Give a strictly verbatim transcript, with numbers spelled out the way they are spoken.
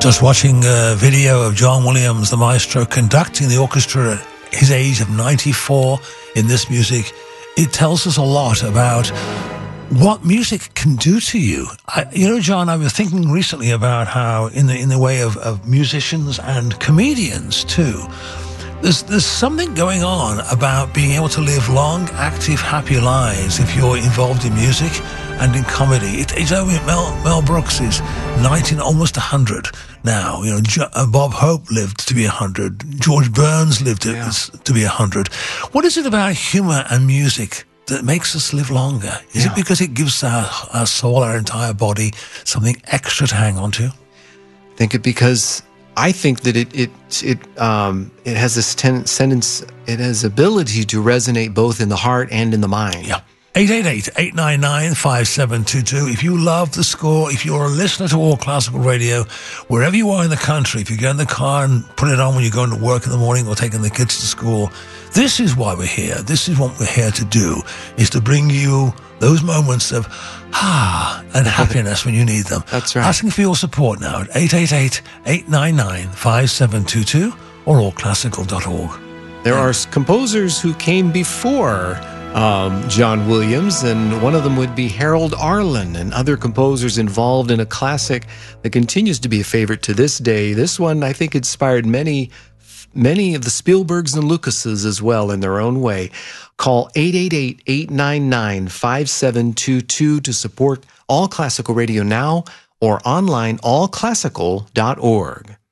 Just watching a video of John Williams, the maestro, conducting the orchestra at his age of ninety-four in this music. It tells us a lot about what music can do to you. I, you know, John, I was thinking recently about how in the in the way of, of musicians and comedians too, there's there's something going on about being able to live long, active, happy lives if you're involved in music and in comedy. It, it's only Mel, Mel Brooks is nineteen, almost one hundred now. You know, jo, uh, Bob Hope lived to be one hundred. George Burns lived to, Yeah. to be one hundred. What is it about humor and music that makes us live longer? Is Yeah. it because it gives our, our soul, our entire body, something extra to hang on to? Think it because I think that it it it um it has this ten, sentence. It has ability to resonate both in the heart and in the mind. Yeah. eight eight eight, eight nine nine, five seven two two. If you love the score, if you're a listener to All Classical Radio, wherever you are in the country, if you get in the car and put it on when you're going to work in the morning or taking the kids to school, this is why we're here. This is what we're here to do, is to bring you those moments of ah and happiness when you need them. That's right. Asking for your support now at eight eight eight, eight nine nine, five seven two two or all classical dot org. There are s- composers who came before um, John Williams, and one of them would be Harold Arlen and other composers involved in a classic that continues to be a favorite to this day. This one, I think, inspired many, many of the Spielbergs and Lucases as well in their own way. Call eight eight eight, eight nine nine, five seven two two to support All Classical Radio now or online all classical dot org.